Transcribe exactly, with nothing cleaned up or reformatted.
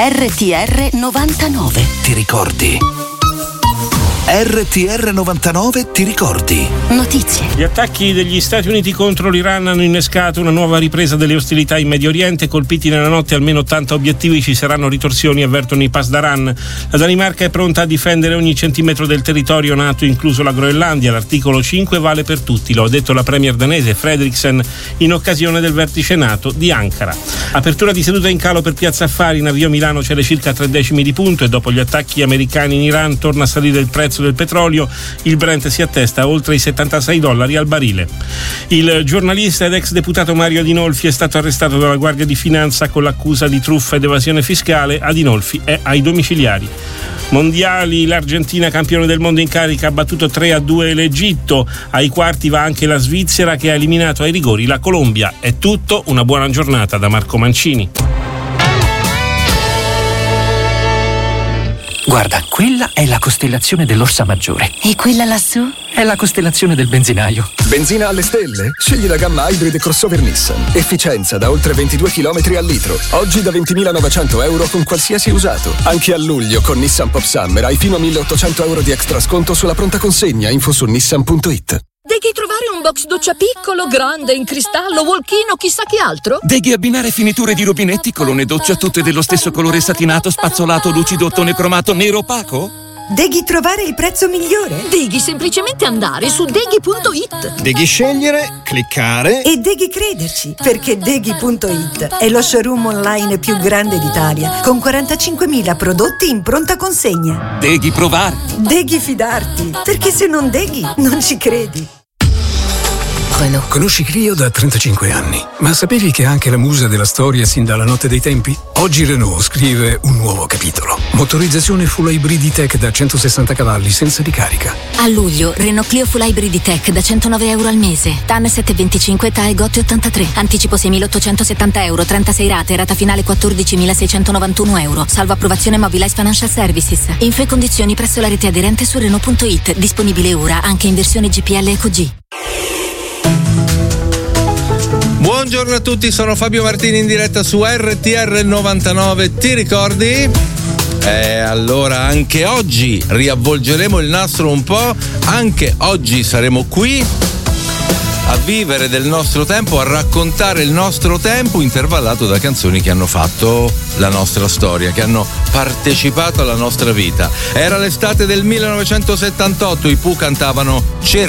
R T R novantanove. Ti ricordi? R T R novantanove, ti ricordi? Notizie. Gli attacchi degli Stati Uniti contro l'Iran hanno innescato una nuova ripresa delle ostilità in Medio Oriente. Colpiti nella notte almeno ottanta obiettivi, ci saranno ritorsioni, avvertono i Pasdaran. La Danimarca è pronta a difendere ogni centimetro del territorio NATO, incluso la Groenlandia. L'articolo cinque vale per tutti, lo ha detto la premier danese Frederiksen in occasione del vertice NATO di Ankara. Apertura di seduta in calo per Piazza Affari, Navio Milano cede circa tre decimi di punto e dopo gli attacchi americani in Iran torna a salire il prezzo del petrolio. Il Brent si attesta a oltre i settantasei dollari al barile. Il giornalista ed ex deputato Mario Adinolfi è stato arrestato dalla Guardia di Finanza con l'accusa di truffa ed evasione fiscale. Adinolfi è ai domiciliari. Mondiali, l'Argentina campione del mondo in carica ha battuto tre a due l'Egitto. Ai quarti va anche la Svizzera che ha eliminato ai rigori la Colombia. È tutto, una buona giornata da Marco Mancini. Guarda, quella è la costellazione dell'Orsa Maggiore. E quella lassù? È la costellazione del benzinaio. Benzina alle stelle? Scegli la gamma Hybrid Crossover Nissan. Efficienza da oltre ventidue chilometri al litro. Oggi da ventimilanovecento euro con qualsiasi usato. Anche a luglio con Nissan Pop Summer hai fino a milleottocento euro di extra sconto sulla pronta consegna. Info su nissan punto it. Devi trovare un box doccia piccolo, grande, in cristallo, walk-in o chissà che altro? Devi abbinare finiture di rubinetti, colonne doccia tutte dello stesso colore satinato, spazzolato, lucido, ottone cromato, nero opaco? Devi trovare il prezzo migliore? Devi semplicemente andare su deghi punto it. Devi scegliere, cliccare e devi crederci, perché deghi punto it è lo showroom online più grande d'Italia, con quarantacinquemila prodotti in pronta consegna. Devi provare. Devi fidarti, perché se non deghi non ci credi. Renault. Conosci Clio da trentacinque anni, ma sapevi che è anche la musa della storia sin dalla notte dei tempi? Oggi Renault scrive un nuovo capitolo. Motorizzazione full hybrid e-tech da centosessanta cavalli senza ricarica. A luglio, Renault Clio full hybrid e-tech da centonove euro al mese. T A N sette virgola venticinque, T A E G O T ottantatré. Anticipo seimilaottocentosettanta euro, trentasei rate, rata finale quattordicimilaseicentonovantuno euro. Salvo approvazione Mobilize Financial Services. Info e condizioni presso la rete aderente su Renault punto it. Disponibile ora anche in versione G P L Eco G. Buongiorno a tutti, sono Fabio Martini in diretta su R T R novantanove, ti ricordi? E allora anche oggi riavvolgeremo il nastro un po', anche oggi saremo qui a vivere del nostro tempo, a raccontare il nostro tempo intervallato da canzoni che hanno fatto la nostra storia, che hanno partecipato alla nostra vita. Era l'estate del millenovecentosettantotto, i Pooh cantavano Cerca